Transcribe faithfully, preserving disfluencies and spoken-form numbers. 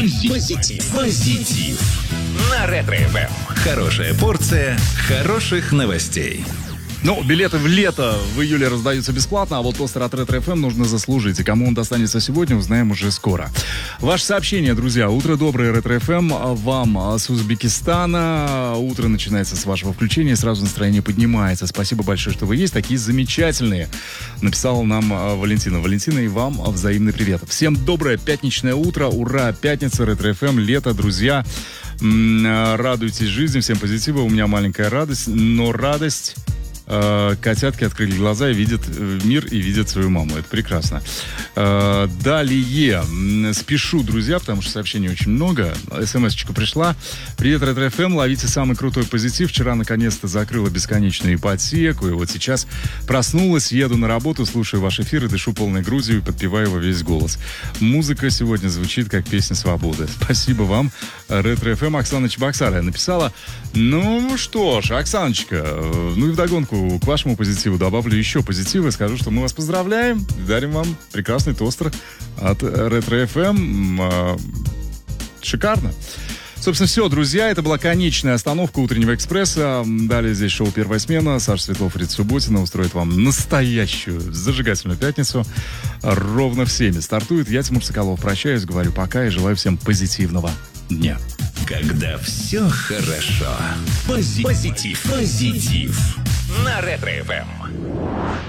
Позитив. Позитив. На Ретро-эф эм. Хорошая порция хороших новостей. Ну, билеты в лето в июле раздаются бесплатно, а вот тостер от Ретро-эф эм нужно заслужить. И кому он достанется сегодня, узнаем уже скоро. Ваше сообщение, друзья. Утро доброе, Ретро-эф эм. Вам с Узбекистана. Утро начинается с вашего включения, сразу настроение поднимается. Спасибо большое, что вы есть. Такие замечательные. Написала нам Валентина. Валентина, и вам взаимный привет. Всем доброе пятничное утро. Ура, пятница, Ретро-эф эм, лето, друзья. Радуйтесь жизни, всем позитива. У меня маленькая радость, но радость... Котятки открыли глаза и видят мир, и видят свою маму. Это прекрасно. Далее. Спешу, друзья, потому что сообщений очень много. СМС-очка пришла. Привет, Ретро-эф эм. Ловите самый крутой позитив. Вчера, наконец-то, закрыла бесконечную ипотеку. И вот сейчас проснулась, еду на работу, слушаю ваш эфир и дышу полной грудью и подпеваю во весь голос. Музыка сегодня звучит как песня свободы. Спасибо вам, Ретро-эф эм. Оксана Чебоксарая написала. Ну что ж, Оксаночка, ну и вдогонку к вашему позитиву добавлю еще позитива и скажу, что мы вас поздравляем и дарим вам прекрасный тостер от Ретро-эф эм. Шикарно. Собственно, все, друзья, это была конечная остановка утреннего экспресса. Далее здесь шоу «Первая смена». Саша Светлов, Рита Субботина устроит вам настоящую зажигательную пятницу. Ровно в семь стартует. Я, Тимур Соколов, прощаюсь, говорю пока и желаю всем позитивного дня. Когда все хорошо. Пози- позитив. Позитив. На Ретро-эф эм.